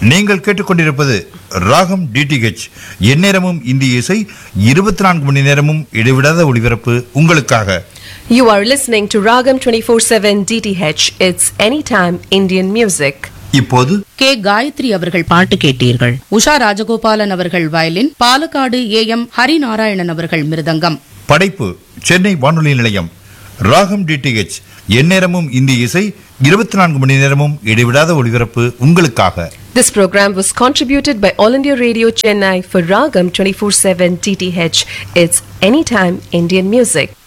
நீங்கள் கேட்டுக்கொண்டிருப்பது ராகம் டிடிஹெச். எந்நேரமும் இந்திய இசை, 24 மணி நேரமும் இடைவிடாத ஒளிபரப்பு உங்களுக்காக. You are listening to Ragam 24/7 DTH. It's anytime Indian music. இப்போது கே காயத்ரி அவர்கள் பாட்டு கேட்டீர்கள். உஷா ராஜகோபாலன் அவர்கள் வயலின், பாலக்காடு AM ஹரிநாராயணன் அவர்கள் மிருதங்கம். படைப்பு சென்னை வானொலி நிலையம். ராகம் டிடிஹெச், எந்நேரமும் இந்திய இசை, 24 மணி நேரமும் இடைவிடாத ஒளிபரப்பு உங்களுக்காக. This program was contributed by All India Radio Chennai for Ragam 24/7 DTH. It's anytime Indian music.